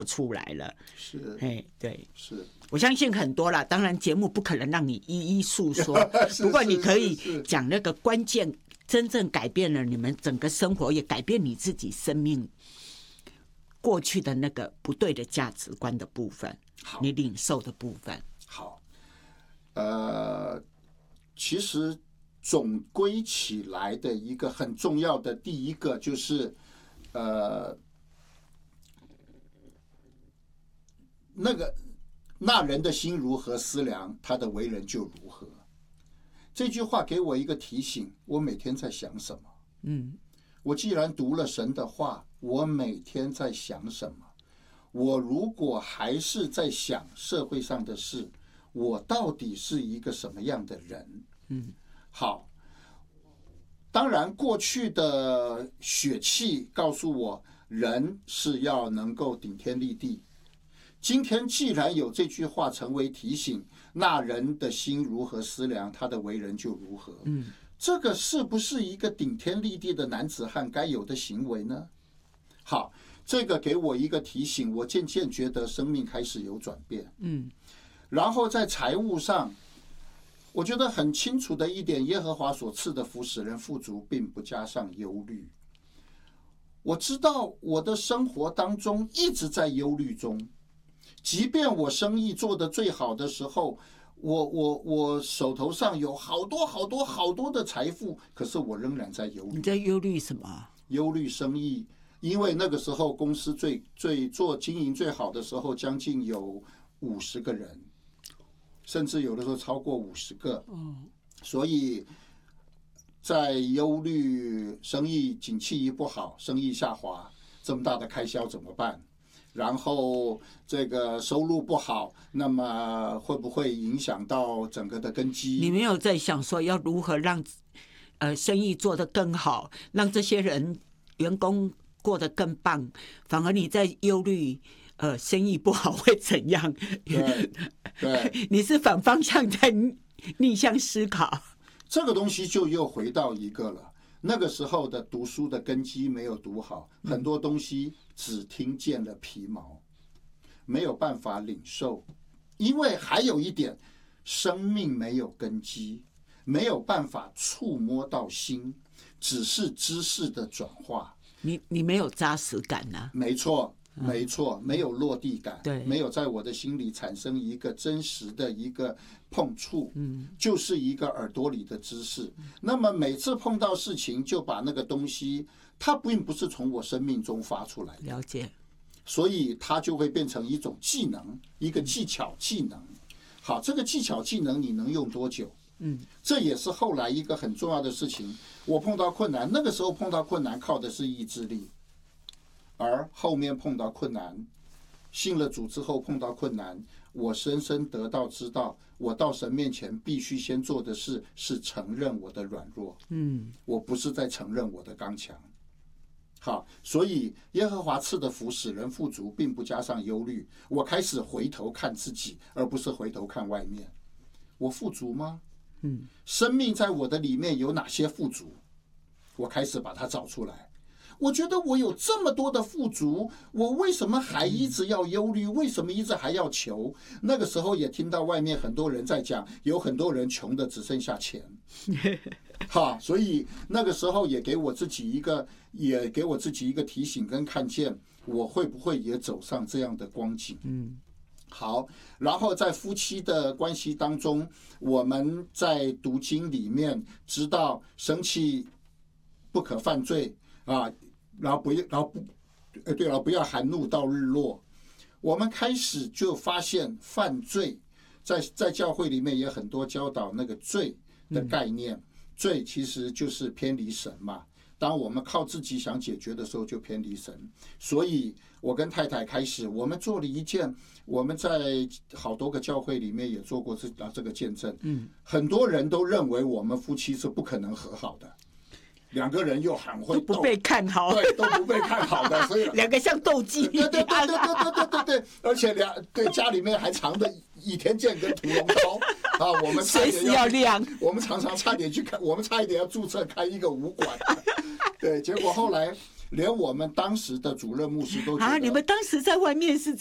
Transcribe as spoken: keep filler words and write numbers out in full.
出来了。 是， 哎，对， 是。 我相信很多啦，当然节目不可能让你一一诉说，不过你可以讲那个关键，真正改变了你们整个生活，也改变你自己生命过去的那个不对的价值观的部分，你领受的部分。 好，呃，其实总归起来的一个很重要的第一个就是，呃，那个。那人的心如何思量，他的为人就如何。这句话给我一个提醒，我每天在想什么？嗯，我既然读了神的话，我每天在想什么？我如果还是在想社会上的事，我到底是一个什么样的人？嗯，好。当然，过去的血气告诉我，人是要能够顶天立地。今天既然有这句话成为提醒，那人的心如何思量，他的为人就如何。嗯，这个是不是一个顶天立地的男子汉该有的行为呢？好，这个给我一个提醒，我渐渐觉得生命开始有转变。嗯，然后在财务上，我觉得很清楚的一点，耶和华所赐的福使人富足，并不加上忧虑。我知道我的生活当中一直在忧虑中。即便我生意做得最好的时候，我我我手头上有好多好多好多的财富，可是我仍然在忧虑。 你在忧虑什么？ 忧虑生意，因为那个时候公司最最做经营最好的时候，将近有五十个人，甚至有的时候超过五十个。嗯，所以在忧虑生意景气一不好，生意下滑，这么大的开销怎么办？然后这个收入不好，那么会不会影响到整个的根基？ 你没有在想说要如何让呃生意做得更好，让这些人员工过得更棒，反而你在忧虑呃生意不好会怎样？ 对，对， 你是反方向在逆向思考。 这个东西就又回到一个了。那个时候的读书的根基没有读好，很多东西只听见了皮毛，没有办法领受。因为还有一点，生命没有根基，没有办法触摸到心，只是知识的转化。 你你没有扎实感啊？ 没错。没错，没有落地感， 对， 没有在我的心里产生一个真实的一个碰触，嗯，就是一个耳朵里的知识。那么每次碰到事情，就把那个东西，它并不是从我生命中发出来的， 了解， 所以它就会变成一种技能，一个技巧技能。好，这个技巧技能你能用多久？嗯，这也是后来一个很重要的事情。我碰到困难，那个时候碰到困难靠的是意志力。而后面碰到困难，信了主之后碰到困难，我深深得到知道，我到神面前必须先做的事是承认我的软弱，嗯，我不是在承认我的刚强。好，所以耶和华赐的福使人富足，并不加上忧虑。我开始回头看自己，而不是回头看外面。我富足吗？嗯，生命在我的里面有哪些富足？我开始把它找出来。我觉得我有这么多的富足，我为什么还一直要忧虑？为什么一直还要求？那个时候也听到外面很多人在讲，有很多人穷的只剩下钱，哈，所以那个时候也给我自己一个，也给我自己一个提醒跟看见，我会不会也走上这样的光景？嗯，好，然后在夫妻的关系当中，我们在读经里面知道，生气不可犯罪啊。然后不要，然后不，呃，对了，不要含怒到日落。我们开始就发现犯罪，在在教会里面也很多教导那个罪的概念。嗯、罪其实就是偏离神嘛。当我们靠自己想解决的时候，就偏离神。所以我跟太太开始，我们做了一件，我们在好多个教会里面也做过这这个见证。嗯，很多人都认为我们夫妻是不可能和好的。两个人又很会斗， 不被看好， 对，都不被看好的，所以两个像斗鸡一样， 对对对对对对对对，而且两对家里面还藏着倚天剑跟屠龙刀啊，我们随时要亮， 我们常常差点去看，我们差一点要注册开一个武馆，对，结果后来连我们当时的主任牧师都觉得啊，你们当时在外面是